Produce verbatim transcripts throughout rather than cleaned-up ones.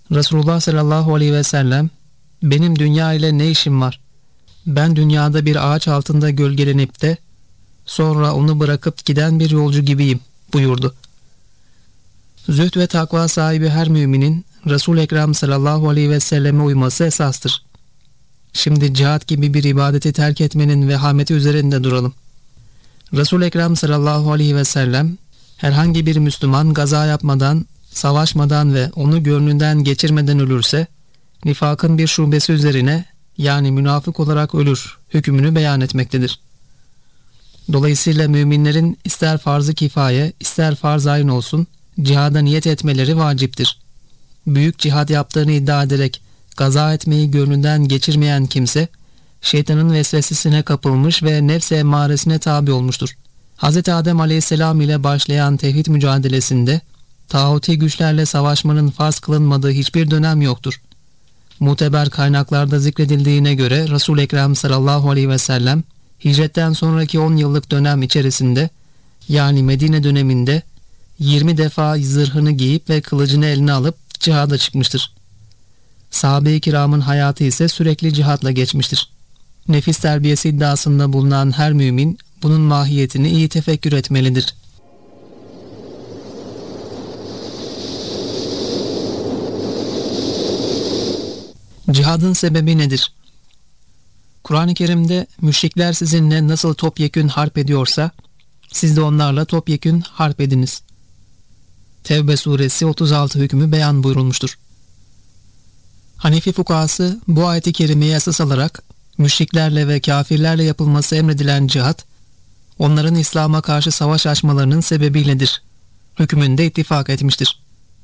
Resulullah sallallahu aleyhi ve sellem, benim dünya ile ne işim var? Ben dünyada bir ağaç altında gölgelenip de sonra onu bırakıp giden bir yolcu gibiyim buyurdu. Zühd ve takva sahibi her müminin Resul-i Ekrem sallallahu aleyhi ve selleme uyması esastır. Şimdi cihat gibi bir ibadeti terk etmenin vehameti üzerinde duralım. Resul-i Ekrem sallallahu aleyhi ve sellem herhangi bir Müslüman gaza yapmadan, savaşmadan ve onu gönlünden geçirmeden ölürse nifakın bir şubesi üzerine, yani münafık olarak ölür hükmünü beyan etmektedir. Dolayısıyla müminlerin ister farz-ı kifaye ister farz-ı ayn olsun cihada niyet etmeleri vaciptir. Büyük cihad yaptığını iddia ederek gaza etmeyi gönlünden geçirmeyen kimse şeytanın vesvesesine kapılmış ve nefs-i emmaresine tabi olmuştur. Hz. Adem aleyhisselam ile başlayan tevhid mücadelesinde tağuti güçlerle savaşmanın farz kılınmadığı hiçbir dönem yoktur. Muteber kaynaklarda zikredildiğine göre Resul-i Ekrem sallallahu aleyhi ve sellem hicretten sonraki on yıllık dönem içerisinde, yani Medine döneminde yirmi defa zırhını giyip ve kılıcını eline alıp cihada çıkmıştır. Sahabe-i kiramın hayatı ise sürekli cihatla geçmiştir. Nefis terbiyesi iddiasında bulunan her mümin bunun mahiyetini iyi tefekkür etmelidir. Cihadın sebebi nedir? Kur'an-ı Kerim'de müşrikler sizinle nasıl topyekün harp ediyorsa siz de onlarla topyekün harp ediniz. Tevbe suresi otuz altı hükmü beyan buyurulmuştur. Hanefi fukahası bu ayet-i kerimeye esas alarak müşriklerle ve kafirlerle yapılması emredilen cihat, onların İslam'a karşı savaş açmalarının sebebiyledir hükmünde ittifak etmiştir.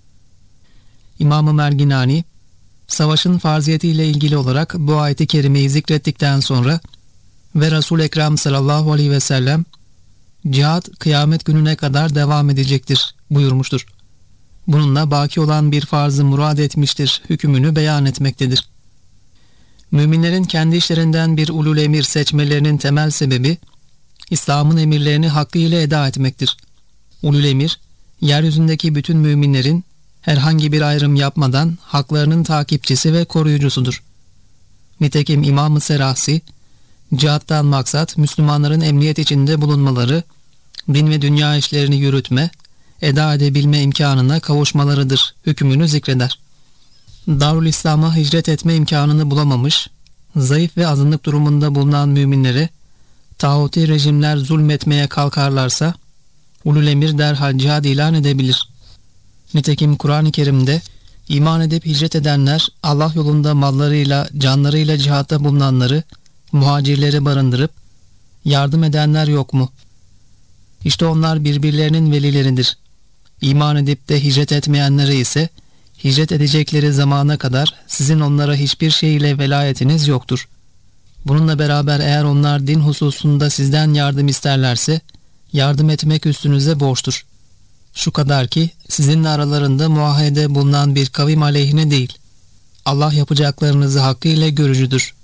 İmam-ı Merginani, savaşın farziyetiyle ilgili olarak bu ayet-i kerimeyi zikrettikten sonra ve Resul-i Ekrem sallallahu aleyhi ve sellem, cihat kıyamet gününe kadar devam edecektir buyurmuştur. Bununla baki olan bir farzı murad etmiştir hükmünü beyan etmektedir. Müminlerin kendi işlerinden bir ulul emir seçmelerinin temel sebebi, İslam'ın emirlerini hakkıyla eda etmektir. Ulul emir, yeryüzündeki bütün müminlerin herhangi bir ayrım yapmadan haklarının takipçisi ve koruyucusudur. Nitekim İmam-ı Serahsi, cihattan maksat Müslümanların emniyet içinde bulunmaları, din ve dünya işlerini yürütme, eda edebilme imkanına kavuşmalarıdır hükmünü zikreder. Darül İslam'a hicret etme imkanını bulamamış, zayıf ve azınlık durumunda bulunan müminlere tağuti rejimler zulmetmeye kalkarlarsa ulul emir derhal cihad ilan edebilir. Nitekim Kur'an-ı Kerim'de iman edip hicret edenler Allah yolunda mallarıyla, canlarıyla cihatta bulunanları, muhacirleri barındırıp yardım edenler yok mu? İşte onlar birbirlerinin velileridir. İman edip de hicret etmeyenlere ise hicret edecekleri zamana kadar sizin onlara hiçbir şey ile velayetiniz yoktur. Bununla beraber eğer onlar din hususunda sizden yardım isterlerse yardım etmek üstünüze borçtur. Şu kadar ki sizinle aralarında muahede bulunan bir kavim aleyhine değil. Allah yapacaklarınızı hakkıyla görücüdür.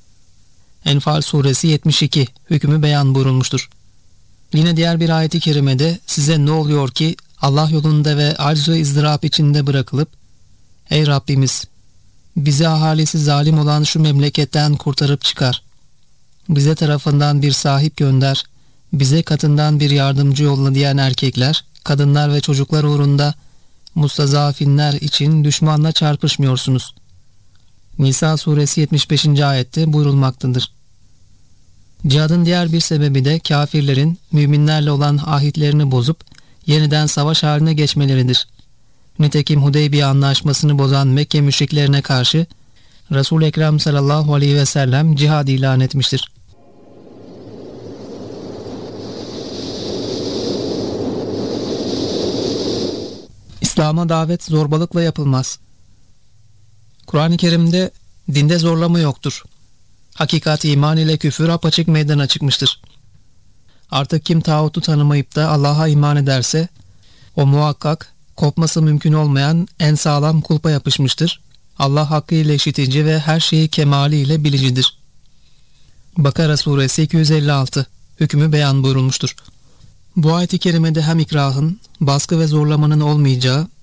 Enfal suresi yetmiş iki hükmü beyan buyurulmuştur. Yine diğer bir ayet-i kerimede size ne oluyor ki Allah yolunda ve arzu ızdırap içinde bırakılıp ey Rabbimiz bizi ahalisi zalim olan şu memleketten kurtarıp çıkar. Bize tarafından bir sahip gönder, bize katından bir yardımcı yolla diyen erkekler, kadınlar ve çocuklar uğrunda mustazafinler için düşmanla çarpışmıyorsunuz. Nisa suresi yetmiş beşinci ayette buyurulmaktadır. Cihadın diğer bir sebebi de kafirlerin müminlerle olan ahitlerini bozup yeniden savaş haline geçmeleridir. Nitekim Hudeybiye anlaşmasını bozan Mekke müşriklerine karşı Resul-i Ekrem sallallahu aleyhi ve sellem cihad ilan etmiştir. İslam'a davet zorbalıkla yapılmaz. Kur'an-ı Kerim'de dinde zorlama yoktur. Hakikat iman ile küfür apaçık meydana çıkmıştır. Artık kim tağutu tanımayıp da Allah'a iman ederse o muhakkak kopması mümkün olmayan en sağlam kulpa yapışmıştır. Allah hakkıyla işitici ve her şeyi kemaliyle bilicidir. Bakara suresi iki yüz elli altı hükmü beyan buyurulmuştur. Bu ayet-i kerimede hem ikrahın, baskı ve zorlamanın olmayacağı,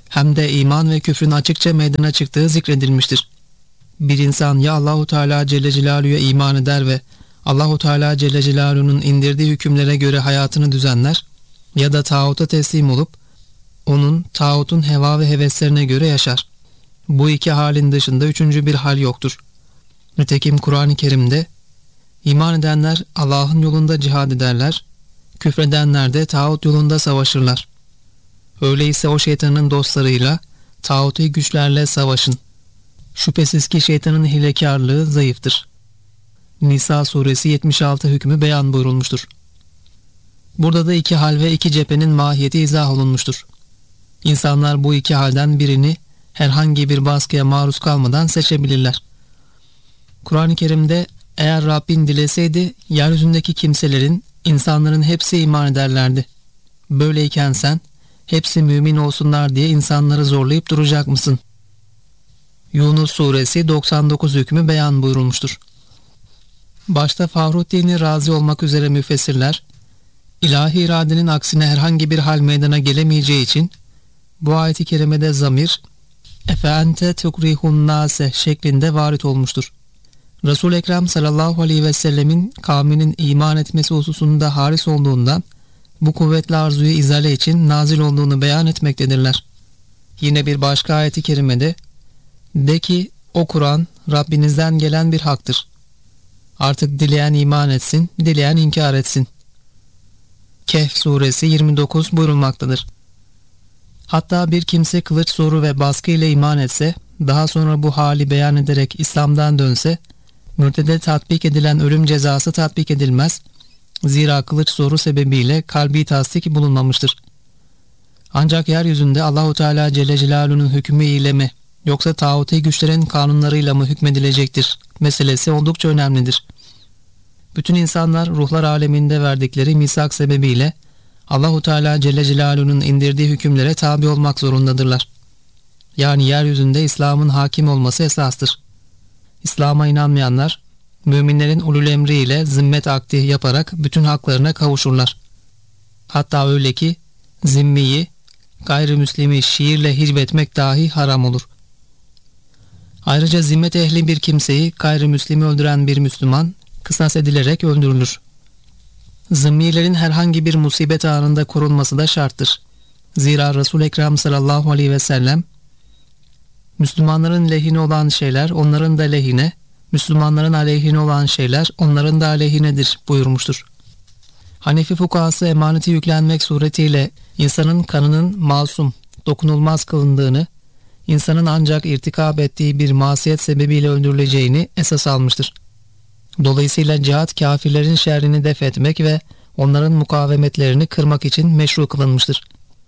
hem de iman ve küfrün açıkça meydana çıktığı zikredilmiştir. Bir insan ya Allahu Teala Celle Celaluhu'ya iman eder ve Allahu Teala Celle Celaluhu'nun indirdiği hükümlere göre hayatını düzenler ya da tağuta teslim olup onun tağutun heva ve heveslerine göre yaşar. Bu iki halin dışında üçüncü bir hal yoktur. Nitekim Kur'an-ı Kerim'de iman edenler Allah'ın yolunda cihad ederler, küfredenler de tağut yolunda savaşırlar. Öyleyse o şeytanın dostlarıyla, tağuti güçlerle savaşın. Şüphesiz ki şeytanın hilekarlığı zayıftır. Nisa suresi yetmiş altı hükmü beyan buyurulmuştur. Burada da iki hal ve iki cephenin mahiyeti izah olunmuştur. İnsanlar bu iki halden birini herhangi bir baskıya maruz kalmadan seçebilirler. Kur'an-ı Kerim'de eğer Rabbin dileseydi yeryüzündeki kimselerin, insanların hepsi iman ederlerdi. Böyleyken sen hepsi mümin olsunlar diye insanları zorlayıp duracak mısın? Yunus suresi doksan dokuz hükmü beyan buyurulmuştur. Başta Fahruddin Razi olmak üzere müfessirler, ilahi iradenin aksine herhangi bir hal meydana gelemeyeceği için bu ayet-i kerimede zamir efe ente tukrihun nase şeklinde varit olmuştur. Resul-i Ekrem sallallahu aleyhi ve sellemin kavminin iman etmesi hususunda haris olduğundan bu kuvvetli arzuyu izale için nazil olduğunu beyan etmektedirler. Yine bir başka ayet-i kerimede de ki o Kur'an Rabbinizden gelen bir haktır. Artık dileyen iman etsin, dileyen inkar etsin. Kehf suresi yirmi dokuz buyurulmaktadır. Hatta bir kimse kılıç zoru ve baskı ile iman etse, daha sonra bu hali beyan ederek İslam'dan dönse, mürtede tatbik edilen ölüm cezası tatbik edilmez. Zira kılıç zoru sebebiyle kalbi tasdik bulunmamıştır. Ancak yeryüzünde Allahu Teala Celle Celaluhu'nun hükmü ile mi, yoksa tağuti güçlerin kanunlarıyla mı hükmedilecektir meselesi oldukça önemlidir. Bütün insanlar ruhlar aleminde verdikleri misak sebebiyle Allahu Teala Celle Celaluhu'nun indirdiği hükümlere tabi olmak zorundadırlar. Yani yeryüzünde İslam'ın hakim olması esastır. İslam'a inanmayanlar, müminlerin ulul emri ile zimmet akdi yaparak bütün haklarına kavuşurlar. Hatta öyle ki zimmiyi, gayrimüslimi şiirle hicvetmek dahi haram olur. Ayrıca zimmet ehli bir kimseyi gayrimüslimi öldüren bir Müslüman kısas edilerek öldürülür. Zimmilerin herhangi bir musibet anında korunması da şarttır. Zira Resul-i Ekrem sallallahu aleyhi ve sellem Müslümanların lehine olan şeyler onların da lehine, Müslümanların aleyhine olan şeyler onların da aleyhinedir buyurmuştur. Hanefi fukahası emaneti yüklenmek suretiyle insanın kanının masum, dokunulmaz kılındığını, insanın ancak irtikab ettiği bir masiyet sebebiyle öldürüleceğini esas almıştır. Dolayısıyla cihat kafirlerin şerrini def etmek ve onların mukavemetlerini kırmak için meşru kılınmıştır.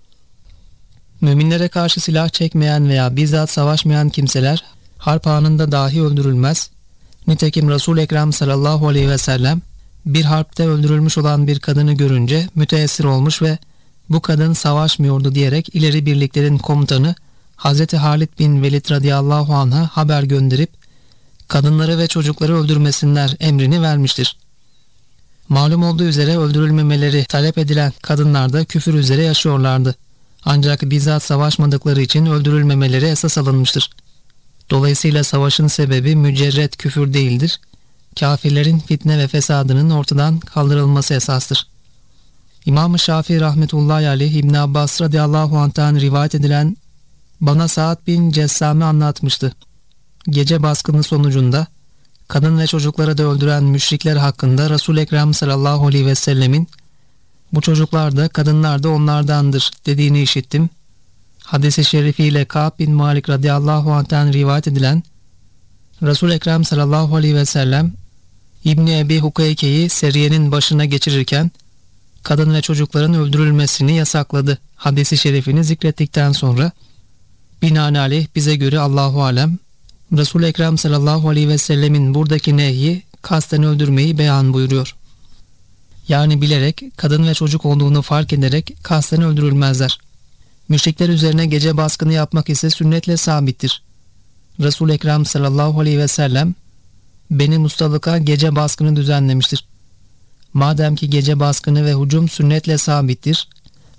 Müminlere karşı silah çekmeyen veya bizzat savaşmayan kimseler harp anında dahi öldürülmez. Nitekim Resul-i Ekrem sallallahu aleyhi ve sellem bir harpte öldürülmüş olan bir kadını görünce müteessir olmuş ve bu kadın savaşmıyordu diyerek ileri birliklerin komutanı Hazreti Halid bin Velid radıyallahu anh'a haber gönderip kadınları ve çocukları öldürmesinler emrini vermiştir. Malum olduğu üzere öldürülmemeleri talep edilen kadınlar da küfür üzere yaşıyorlardı. Ancak bizzat savaşmadıkları için öldürülmemeleri esas alınmıştır. Dolayısıyla savaşın sebebi mücerret küfür değildir. Kafirlerin fitne ve fesadının ortadan kaldırılması esastır. İmam-ı Şafii rahmetullahi aleyh İbn Abbas radıyallahu anh'tan rivayet edilen bana Sa'd bin Cessame anlatmıştı. Gece baskını sonucunda kadın ve çocukları da öldüren müşrikler hakkında Resul-i Ekrem sallallahu aleyhi ve sellemin bu çocuklar da kadınlar da onlardandır dediğini işittim. Hadis-i şerifiyle Ka'b bin Malik radıyallahu anh'tan rivayet edilen Resul-i Ekrem sallallahu aleyhi ve sellem İbni Ebi Hukeyke'yi seriyenin başına geçirirken kadın ve çocukların öldürülmesini yasakladı hadis-i şerifini zikrettikten sonra binaenaleyh bize göre Allahu alem Resul-i Ekrem sallallahu aleyhi ve sellemin buradaki nehyi kasten öldürmeyi beyan buyuruyor. Yani bilerek kadın ve çocuk olduğunu fark ederek kasten öldürülmezler. Müşrikler üzerine gece baskını yapmak ise sünnetle sabittir. Resul-i Ekrem sallallahu aleyhi ve sellem Beni Mustalık'a gece baskını düzenlemiştir. Madem ki gece baskını ve hücum sünnetle sabittir,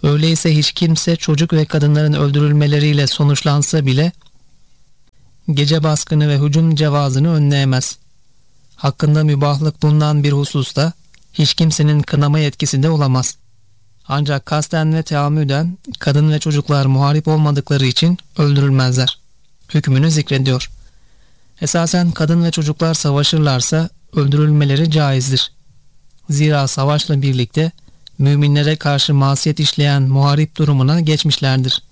Öyleyse hiç kimse çocuk ve kadınların öldürülmeleriyle sonuçlansa bile gece baskını ve hücum cevazını önleyemez. Hakkında mübahlık bulunan bir hususta hiç kimsenin kınama yetkisi de olamaz. Ancak kasten ve teamüden kadın ve çocuklar muharip olmadıkları için öldürülmezler. Hükmünü zikrediyor. Esasen kadın ve çocuklar savaşırlarsa öldürülmeleri caizdir. Zira savaşla birlikte müminlere karşı masiyet işleyen muharip durumuna geçmişlerdir.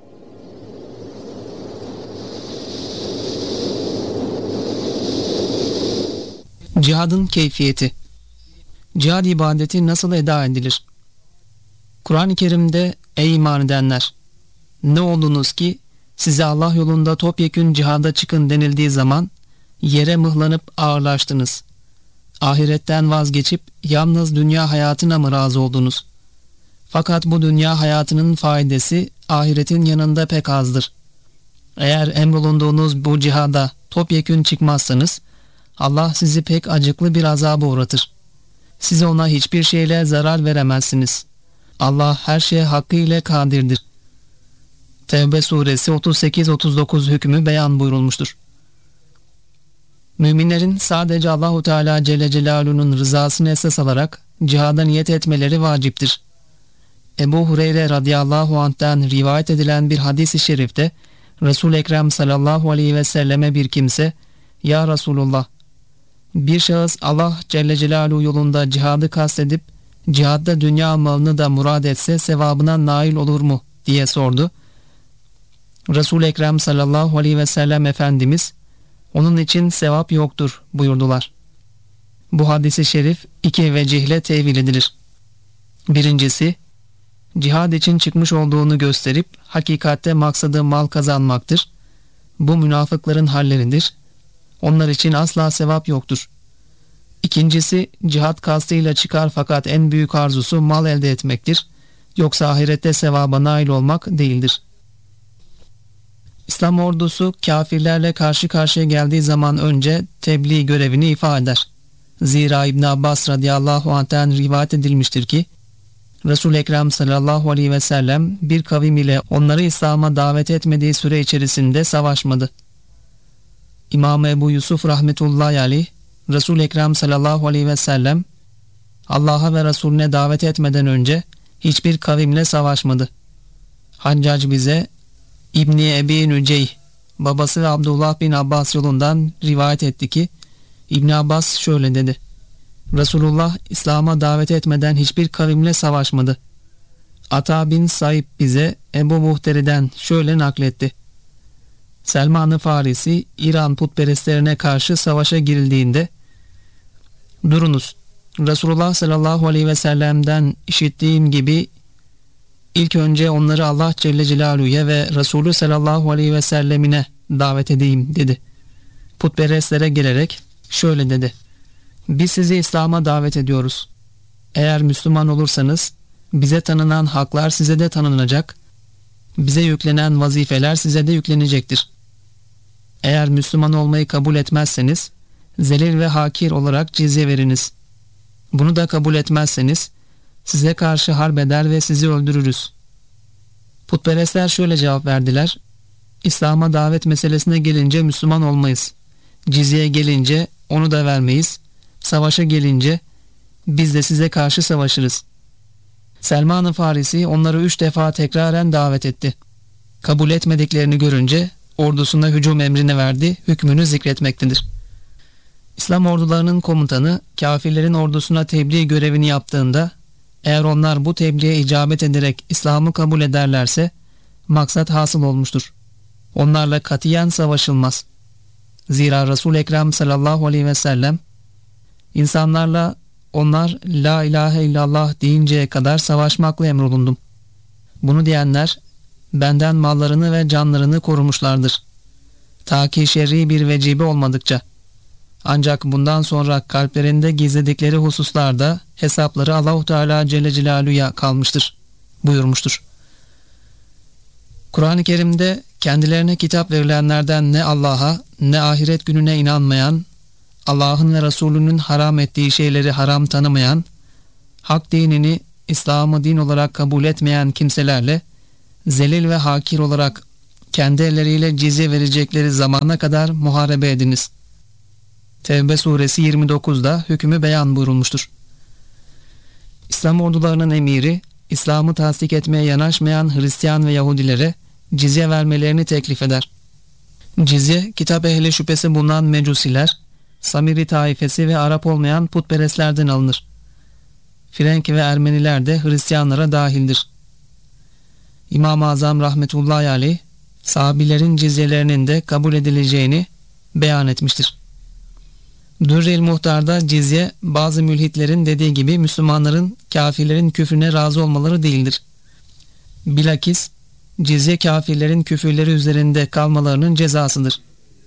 Cihadın keyfiyeti. Cihad ibadeti nasıl eda edilir? Kur'an-ı Kerim'de ey iman edenler! Ne oldunuz ki size Allah yolunda topyekün cihada çıkın denildiği zaman yere mıhlanıp ağırlaştınız. Ahiretten vazgeçip yalnız dünya hayatına mı razı oldunuz? Fakat bu dünya hayatının faydası ahiretin yanında pek azdır. Eğer emrolunduğunuz bu cihada topyekün çıkmazsanız Allah sizi pek acıklı bir azaba uğratır. Siz ona hiçbir şeyle zarar veremezsiniz. Allah her şeye hakkıyla kadirdir. Tevbe suresi otuz sekiz otuz dokuz hükmü beyan buyurulmuştur. Müminlerin sadece Allahu Teala Celle Celaluhu'nun rızasını esas alarak cihada niyet etmeleri vaciptir. Ebu Hureyre radıyallahu anh'ten rivayet edilen bir hadis-i şerifte Resul-i Ekrem sallallahu aleyhi ve selleme bir kimse, "Ya Resulullah, bir şahıs Allah Celle Celaluhu yolunda cihadı kastedip cihadda dünya malını da murad etse sevabına nail olur mu?" diye sordu. Resul-i Ekrem sallallahu aleyhi ve sellem Efendimiz, "Onun için sevap yoktur" buyurdular. Bu hadis-i şerif iki vecihle tevil edilir. Birincisi, cihad için çıkmış olduğunu gösterip hakikatte maksadı mal kazanmaktır. Bu münafıkların halleridir. Onlar için asla sevap yoktur. İkincisi, cihad kastıyla çıkar fakat en büyük arzusu mal elde etmektir. Yoksa ahirette sevaba nail olmak değildir. İslam ordusu kafirlerle karşı karşıya geldiği zaman önce tebliğ görevini ifa eder. Zira İbn Abbas radıyallahu anh'ten rivayet edilmiştir ki Resul-i Ekrem sallallahu aleyhi ve sellem bir kavim ile onları İslam'a davet etmediği süre içerisinde savaşmadı. İmam Ebu Yusuf rahmetullahi aleyh, Resul-i Ekrem sallallahu aleyhi ve sellem Allah'a ve Resulüne davet etmeden önce hiçbir kavimle savaşmadı. Haccac bize İbni Ebi Nüceyh, babası ve Abdullah bin Abbas yolundan rivayet etti ki İbn Abbas şöyle dedi: Resulullah İslam'a davet etmeden hiçbir kavimle savaşmadı. Ata bin Saib bize Ebu Muhteri'den şöyle nakletti: Selman-ı Farisi İran putperestlerine karşı savaşa girildiğinde "Durunuz, Resulullah sallallahu aleyhi ve sellem'den işittiğim gibi ilk önce onları Allah Celle Celaluhu'ya ve Resulü sallallahu aleyhi ve sellemine davet edeyim" dedi. Putperestlere gelerek şöyle dedi: "Biz sizi İslam'a davet ediyoruz. Eğer Müslüman olursanız bize tanınan haklar size de tanınacak, bize yüklenen vazifeler size de yüklenecektir. Eğer Müslüman olmayı kabul etmezseniz zelil ve hakir olarak cizye veriniz. Bunu da kabul etmezseniz size karşı harp eder ve sizi öldürürüz." Putperestler şöyle cevap verdiler: "İslam'a davet meselesine gelince Müslüman olmayız. Cizyeye gelince onu da vermeyiz. Savaşa gelince biz de size karşı savaşırız." Selman-ı Farisi onları üç defa tekraren davet etti. Kabul etmediklerini görünce ordusuna hücum emrini verdi, hükmünü zikretmektedir. İslam ordularının komutanı kafirlerin ordusuna tebliğ görevini yaptığında eğer onlar bu tebliğe icabet ederek İslam'ı kabul ederlerse maksat hasıl olmuştur. Onlarla katiyen savaşılmaz. Zira Resul-i Ekrem sallallahu aleyhi ve sellem insanlarla onlar la ilahe illallah deyinceye kadar savaşmakla emrolundum. Bunu diyenler benden mallarını ve canlarını korumuşlardır. Ta ki şer'i bir vecibe olmadıkça. Ancak bundan sonra kalplerinde gizledikleri hususlarda hesapları Allah-u Teala Celle Celaluhu'ya kalmıştır buyurmuştur. Kur'an-ı Kerim'de kendilerine kitap verilenlerden ne Allah'a ne ahiret gününe inanmayan, Allah'ın ve Resulünün haram ettiği şeyleri haram tanımayan, hak dinini İslam'ı din olarak kabul etmeyen kimselerle zelil ve hakir olarak kendi elleriyle cizye verecekleri zamana kadar muharebe ediniz. Tevbe suresi yirmi dokuzda hükmü beyan buyurulmuştur. İslam ordularının emiri, İslam'ı tasdik etmeye yanaşmayan Hristiyan ve Yahudilere cizye vermelerini teklif eder. Cizye, kitap ehli şüphesi bulunan mecusiler, Samiri taifesi ve Arap olmayan putperestlerden alınır. Frenk ve Ermeniler de Hristiyanlara dahildir. İmam-ı Azam rahmetullahi aleyh, sahabilerin cizyelerinin de kabul edileceğini beyan etmiştir. Dürr-i Muhtar'da cizye, bazı mülhitlerin dediği gibi Müslümanların kafirlerin küfrüne razı olmaları değildir. Bilakis cizye kafirlerin küfürleri üzerinde kalmalarının cezasıdır.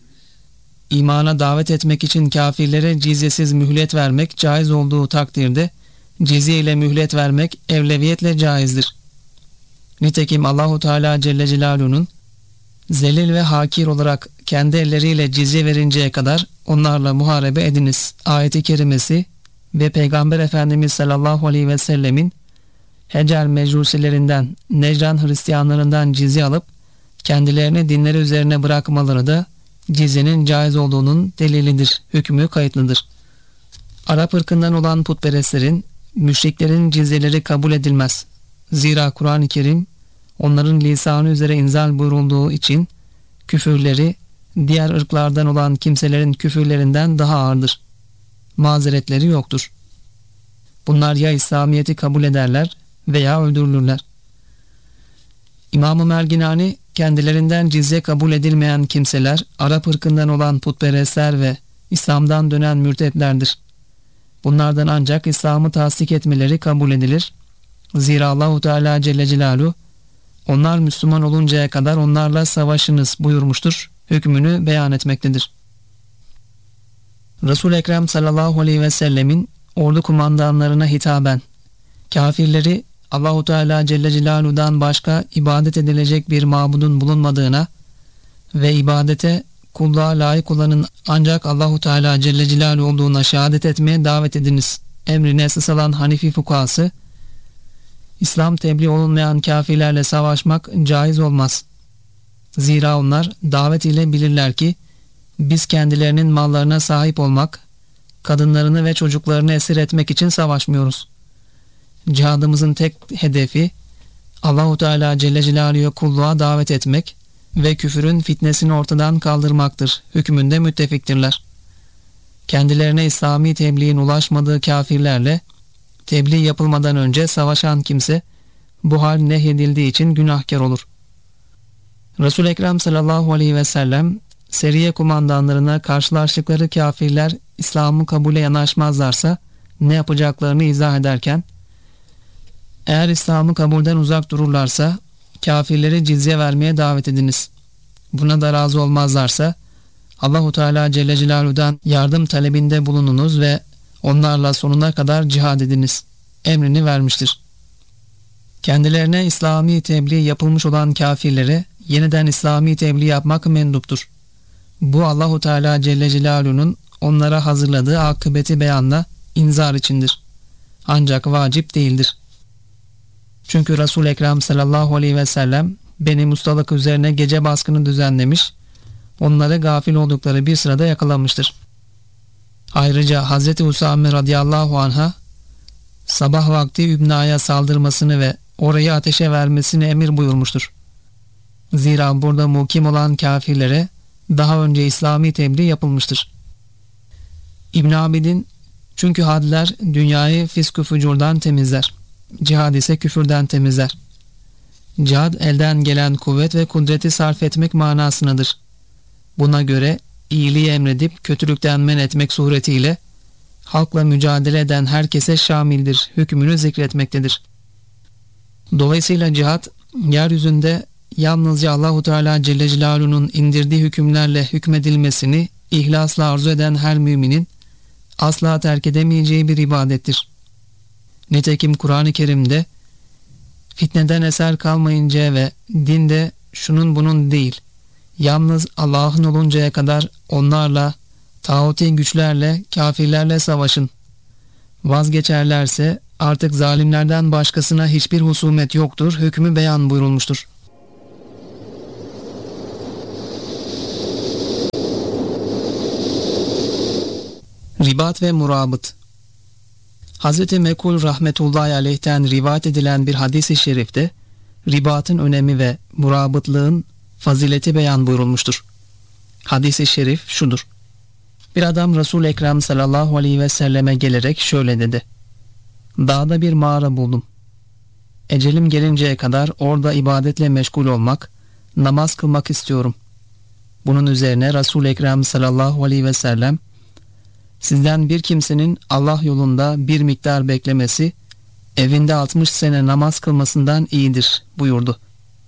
İmana davet etmek için kafirlere cizyesiz mühlet vermek caiz olduğu takdirde cizye ile mühlet vermek evleviyetle caizdir. Nitekim Allahu Teala Celle Celaluhu'nun zelil ve hakir olarak kendi elleriyle cizye verinceye kadar onlarla muharebe ediniz ayeti kerimesi ve Peygamber Efendimiz sallallahu aleyhi ve sellemin Hecer mecusilerinden, Necran Hristiyanlarından cizye alıp kendilerini dinleri üzerine bırakmaları da cizyenin caiz olduğunun delilidir, hükmü kayıtlıdır. Arap ırkından olan putperestlerin, müşriklerin cizyeleri kabul edilmez. Zira Kur'an-ı Kerim onların lisanı üzere inzal buyurulduğu için küfürleri diğer ırklardan olan kimselerin küfürlerinden daha ağırdır. Mazeretleri yoktur. Bunlar ya İslamiyet'i kabul ederler veya öldürülürler. İmam-ı Merginani, kendilerinden cizye kabul edilmeyen kimseler Arap ırkından olan putperestler ve İslam'dan dönen mürtetlerdir. Bunlardan ancak İslam'ı tasdik etmeleri kabul edilir. Zira Allahu Teala Celle Celaluhu onlar Müslüman oluncaya kadar onlarla savaşınız buyurmuştur, hükmünü beyan etmektedir. Resul-i Ekrem sallallahu aleyhi ve sellemin ordu kumandanlarına hitaben kafirleri Allahu Teala Celle Celaluhu'dan başka ibadet edilecek bir mabudun bulunmadığına ve ibadete kulluğa layık olanın ancak Allahu Teala Celle Celaluhu olduğuna şehadet etmeye davet ediniz emrine esas alan Hanefi fukahası, İslam tebliğ olunmayan kafirlerle savaşmak caiz olmaz. Zira onlar davet ile bilirler ki biz kendilerinin mallarına sahip olmak, kadınlarını ve çocuklarını esir etmek için savaşmıyoruz. Cihadımızın tek hedefi Allahu Teala Celle Celaluhu'ya kulluğa davet etmek ve küfürün fitnesini ortadan kaldırmaktır hükmünde müttefiktirler. Kendilerine İslami tebliğin ulaşmadığı kafirlerle tebliğ yapılmadan önce savaşan kimse bu hal nehyedildiği için günahkar olur. Resul-i Ekrem sallallahu aleyhi ve sellem seriye kumandanlarına karşılaştıkları kafirler İslam'ı kabule yanaşmazlarsa ne yapacaklarını izah ederken, eğer İslam'ı kabulden uzak dururlarsa kafirleri cizye vermeye davet ediniz. Buna da razı olmazlarsa Allahu Teala Celle Celaluhu'dan yardım talebinde bulununuz ve onlarla sonuna kadar cihad ediniz emrini vermiştir. Kendilerine İslami tebliğ yapılmış olan kafirlere yeniden İslami tebliğ yapmak menduptur. Bu Allahu Teala Celle Celaluhu'nun onlara hazırladığı akıbeti beyanla inzar içindir. Ancak vacip değildir. Çünkü Resul-i Ekrem sallallahu aleyhi ve sellem benim ustalık üzerine gece baskını düzenlemiş, onları gafil oldukları bir sırada yakalamıştır. Ayrıca Hazreti Usame radıyallahu anh'a sabah vakti Übna'ya saldırmasını ve orayı ateşe vermesini emir buyurmuştur. Zira burada mukim olan kafirlere daha önce İslami tebliğ yapılmıştır. İbn Abidin, çünkü hadler dünyayı fisk-ü fücurdan temizler, cihad ise küfürden temizler. Cihad elden gelen kuvvet ve kudreti sarf etmek manasındadır. Buna göre iyiliği emredip kötülükten men etmek suretiyle halkla mücadele eden herkese şamildir hükmünü zikretmektedir. Dolayısıyla cihat yeryüzünde yalnızca Allahu Teala Celle Celaluhu'nun indirdiği hükümlerle hükmedilmesini ihlasla arzu eden her müminin asla terk edemeyeceği bir ibadettir. Nitekim Kur'an-ı Kerim'de fitneden eser kalmayınca ve dinde şunun bunun değil, yalnız Allah'ın oluncaya kadar onlarla, tağuti güçlerle, kafirlerle savaşın. Vazgeçerlerse Artık zalimlerden başkasına hiçbir husumet yoktur, hükmü beyan buyurulmuştur. Ribat ve murabıt. Hazreti Mekul rahmetullahi aleyh'ten rivayet edilen bir hadis-i şerifte ribatın önemi ve murabıtlığın fazileti beyan buyurulmuştur. Hadis-i şerif şudur: Bir adam Resul-i Ekrem sallallahu aleyhi ve selleme gelerek şöyle dedi: Dağda bir mağara buldum. Ecelim gelinceye kadar orada ibadetle meşgul olmak, namaz kılmak istiyorum. Bunun üzerine Resul-i Ekrem sallallahu aleyhi ve sellem, sizden bir kimsenin Allah yolunda bir miktar beklemesi, evinde altmış sene namaz kılmasından iyidir buyurdu.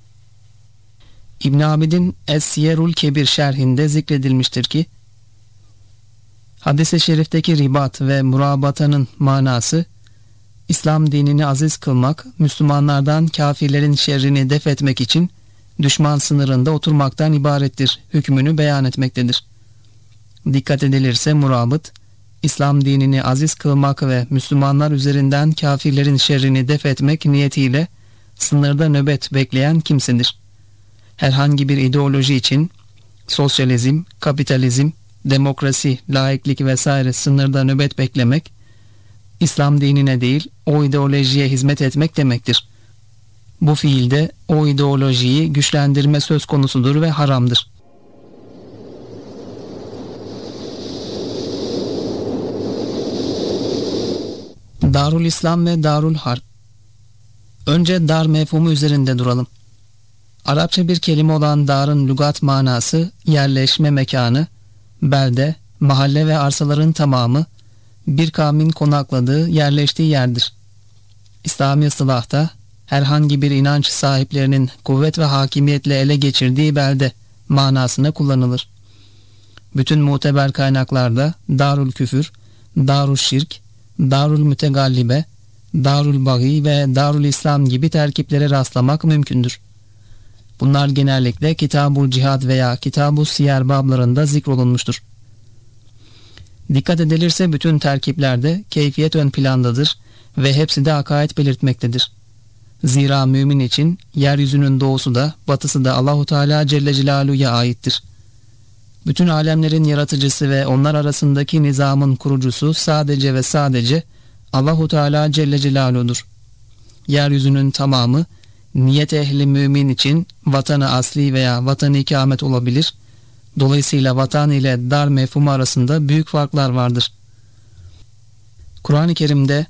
İbn Abidin Es-Siyerul Kebir şerhinde zikredilmiştir ki, hadis-i şerifteki ribat ve murabatanın manası, İslam dinini aziz kılmak, Müslümanlardan kafirlerin şerrini def etmek için düşman sınırında oturmaktan ibarettir hükmünü beyan etmektedir. Dikkat edilirse murabıt, İslam dinini aziz kılmak ve Müslümanlar üzerinden kafirlerin şerrini def etmek niyetiyle sınırda nöbet bekleyen kimsedir. Herhangi bir ideoloji için sosyalizm, kapitalizm, demokrasi, laiklik vesaire sınırda nöbet beklemek, İslam dinine değil o ideolojiye hizmet etmek demektir. Bu fiilde o ideolojiyi güçlendirme söz konusudur ve haramdır. Darul İslam ve Darul Harp. Önce dar mefhumu üzerinde duralım. Arapça bir kelime olan darın lügat manası yerleşme mekanı, belde, mahalle ve arsaların tamamı bir kavmin konakladığı, yerleştiği yerdir. İslami ıstılahta herhangi bir inanç sahiplerinin kuvvet ve hakimiyetle ele geçirdiği belde manasına kullanılır. Bütün muteber kaynaklarda Darul Küfür, Darul Şirk, Darul Mütegallibe, Darul Bagi ve Darul İslam gibi terkiplere rastlamak mümkündür. Bunlar genellikle Kitab-ul Cihad veya Kitab-ul Siyer bablarında zikrolunmuştur. Dikkat edilirse bütün terkiplerde keyfiyet ön plandadır ve hepsi de akaid belirtmektedir. Zira mümin için yeryüzünün doğusu da batısı da Allahu Teala Celle Celaluhu'ya aittir. Bütün alemlerin yaratıcısı ve onlar arasındaki nizamın kurucusu sadece ve sadece Allahu Teala Celle Celaluhu'dur. Yeryüzünün tamamı niyet ehli mümin için vatanı asli veya vatanı ikamet olabilir. Dolayısıyla vatan ile dar mefhumu arasında büyük farklar vardır. Kur'an-ı Kerim'de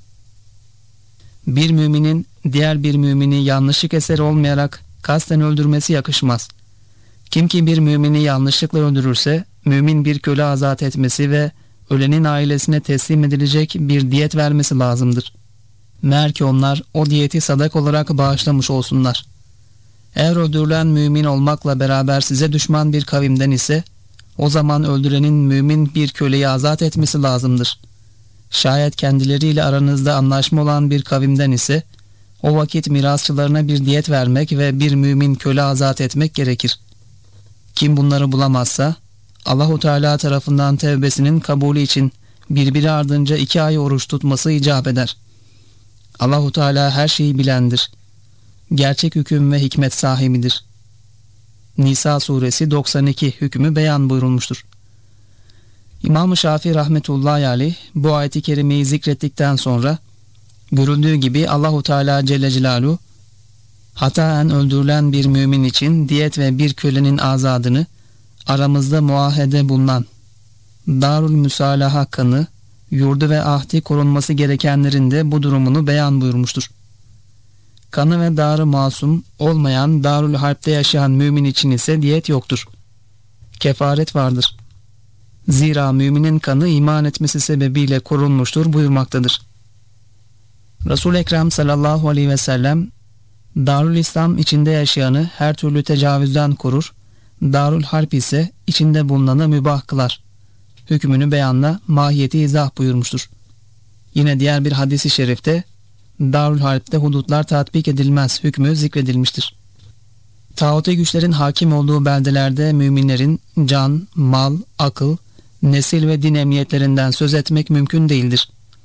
bir müminin diğer bir mümini yanlışlık eseri olmayarak kasten öldürmesi yakışmaz. Kim ki bir mümini yanlışlıkla öldürürse mümin bir köle azat etmesi ve ölenin ailesine teslim edilecek bir diyet vermesi lazımdır. Meğer ki onlar o diyeti sadak olarak bağışlamış olsunlar. Eğer öldürülen mümin olmakla beraber size düşman bir kavimden ise o zaman öldürenin mümin bir köleyi azat etmesi lazımdır. Şayet kendileriyle aranızda anlaşma olan bir kavimden ise o vakit mirasçılarına bir diyet vermek ve bir mümin köle azat etmek gerekir. Kim bunları bulamazsa Allahu Teala tarafından tevbesinin kabulü için birbiri ardınca iki ay oruç tutması icap eder. Allahu Teala her şeyi bilendir. Gerçek hüküm ve hikmet sahibidir. Nisa suresi doksan iki hükmü beyan buyurulmuştur. İmam-ı Şafii rahmetullahi aleyh bu ayet-i kerimeyi zikrettikten sonra görüldüğü gibi Allahu Teala Celle Celaluhu hataen öldürülen bir mümin için diyet ve bir kölenin azadını aramızda muahede bulunan Darul Müsalaha kanı, yurdu ve ahdi korunması gerekenlerin de bu durumunu beyan buyurmuştur. Kanı ve darı masum olmayan Darul Harp'te yaşayan mümin için ise diyet yoktur. Kefaret vardır. Zira müminin kanı iman etmesi sebebiyle korunmuştur buyurmaktadır. Resul-i Ekrem sallallahu aleyhi ve sellem Darul İslam içinde yaşayanı her türlü tecavüzden korur, Darul Harp ise içinde bulunanı mübah kılar. Hükmünü beyanla mahiyeti izah buyurmuştur. Yine diğer bir hadisi şerifte Darul Harp'te hudutlar tatbik edilmez hükmü zikredilmiştir. Tağuti güçlerin hakim olduğu beldelerde müminlerin can, mal, akıl, nesil ve din emniyetlerinden söz etmek mümkün değildir.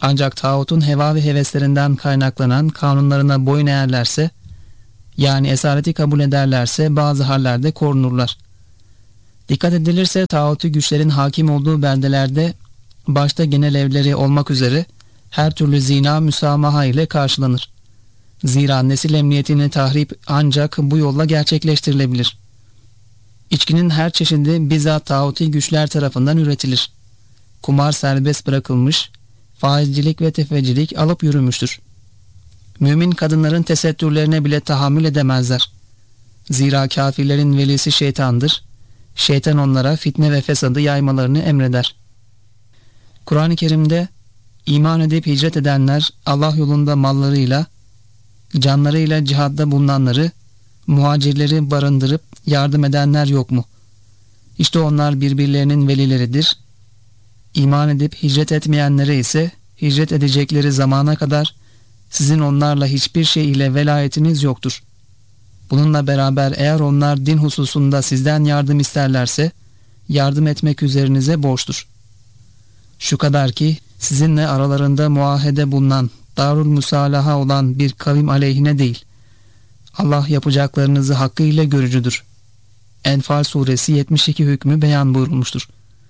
Ancak tağutun heva ve heveslerinden kaynaklanan kanunlarına boyun eğerlerse, yani esareti kabul ederlerse bazı hallerde korunurlar. Dikkat edilirse tağutu güçlerin hakim olduğu beldelerde başta genel evleri olmak üzere her türlü zina müsamaha ile karşılanır. Zira nesil emniyetini tahrip ancak bu yolla gerçekleştirilebilir. İçkinin her çeşidi bizzat tağuti güçler tarafından üretilir. Kumar serbest bırakılmış, faizcilik ve tefecilik alıp yürümüştür. Mümin kadınların tesettürlerine bile tahammül edemezler. Zira kafirlerin velisi şeytandır. Şeytan onlara fitne ve fesadı yaymalarını emreder. Kur'an-ı Kerim'de iman edip hicret edenler Allah yolunda mallarıyla, canlarıyla cihadda bulunanları, muhacirleri barındırıp yardım edenler yok mu? İşte onlar birbirlerinin velileridir. İman edip hicret etmeyenlere ise hicret edecekleri zamana kadar sizin onlarla hiçbir şey ile velayetiniz yoktur. Bununla beraber eğer onlar din hususunda sizden yardım isterlerse yardım etmek üzerinize borçtur. Şu kadar ki sizinle aralarında muahede bulunan, darul musalaha olan bir kavim aleyhine değil, Allah yapacaklarınızı hakkıyla görücüdür. Enfal suresi yetmiş iki hükmü beyan buyurulmuştur.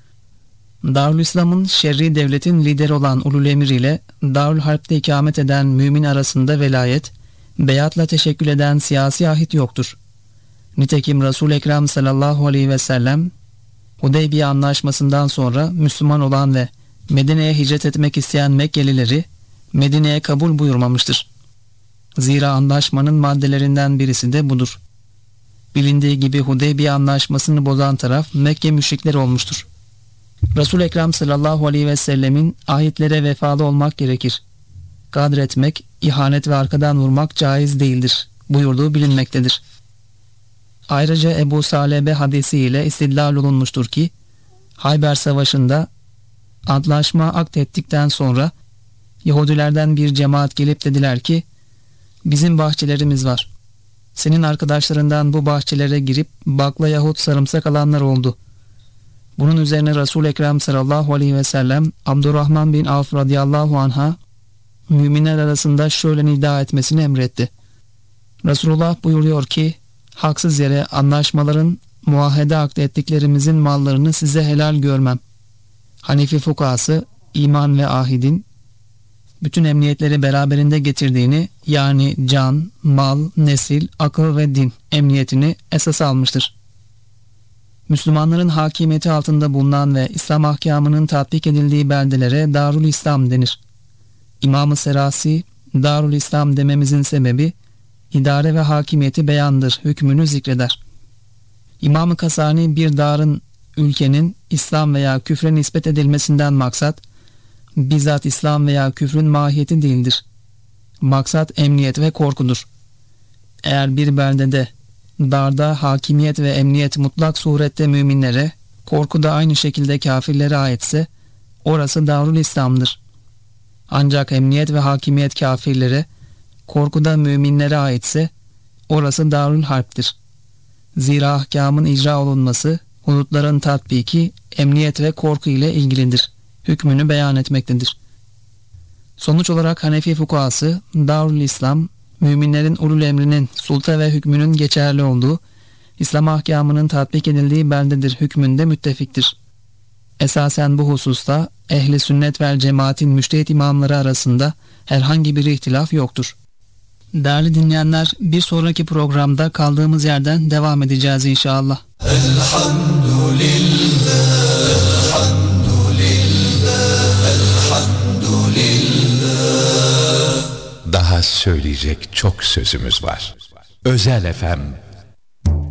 Darülislam'ın şerri devletin lideri olan Ulul Emir ile Darül Harp'te ikamet eden mümin arasında velayet, beyatla teşekkül eden siyasi ahit yoktur. Nitekim Resul-i Ekrem sallallahu aleyhi ve sellem Hudeybiye anlaşmasından sonra Müslüman olan ve Medine'ye hicret etmek isteyen Mekkelileri Medine'ye kabul buyurmamıştır. Zira anlaşmanın maddelerinden birisi de budur. Bilindiği gibi Hudeybiye anlaşmasını bozan taraf Mekke müşrikleri olmuştur. Resul-i Ekrem sallallahu aleyhi ve sellemin ahitlere vefalı olmak gerekir. Gadretmek, ihanet ve arkadan vurmak caiz değildir buyurduğu bilinmektedir. Ayrıca Ebu Salebe hadisi ile istidlal olunmuştur ki, Hayber Savaşı'nda antlaşma akdettikten sonra Yahudilerden bir cemaat gelip dediler ki, bizim bahçelerimiz var. Senin arkadaşlarından bu bahçelere girip bakla yahut sarımsak alanlar oldu. Bunun üzerine Resul-i Ekrem sallallahu aleyhi ve sellem Abdurrahman bin Avf radıyallahu anh'a müminler arasında şöyle nida etmesini emretti. Resulullah buyuruyor ki, haksız yere anlaşmaların, muahede akdettiklerimizin mallarını size helal görmem. Hanefi fukahası iman ve ahidin bütün emniyetleri beraberinde getirdiğini, yani can, mal, nesil, akıl ve din emniyetini esas almıştır. Müslümanların hakimiyeti altında bulunan ve İslam ahkamının tatbik edildiği beldelere Darul İslam denir. İmam-ı Serasi, Darul İslam dememizin sebebi, idare ve hakimiyeti beyandır, hükmünü zikreder. İmam-ı Kasani bir darın, ülkenin İslam veya küfre nispet edilmesinden maksat, bizzat İslam veya küfrün mahiyeti değildir. Maksat emniyet ve korkudur. Eğer bir beldede, darda hakimiyet ve emniyet mutlak surette müminlere, korku da aynı şekilde kafirlere aitse, orası Darul İslam'dır. Ancak emniyet ve hakimiyet kafirlere, korku da müminlere aitse, orası Darul Harp'tir. Zira ahkamın icra olunması, hudutların tatbiki, emniyet ve korku ile ilgilidir. Hükmünü beyan etmektedir. Sonuç olarak Hanefi fukahası, Darul İslam, müminlerin ulul emrinin, sulta ve hükmünün geçerli olduğu, İslam ahkamının tatbik edildiği beldedir hükmünde müttefiktir. Esasen bu hususta ehli sünnet vel cemaatin müştehit imamları arasında herhangi bir ihtilaf yoktur. Değerli dinleyenler, bir sonraki programda kaldığımız yerden devam edeceğiz inşallah. Elhamdülillah, elhamdülillah, elhamdülillah. Daha söyleyecek çok sözümüz var. Özel F M